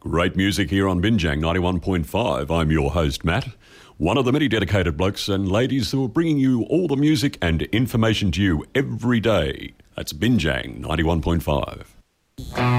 Great music here on Binjang 91.5. I'm your host, Matt, one of the many dedicated blokes and ladies who are bringing you all the music and information to you every day. That's Binjang 91.5.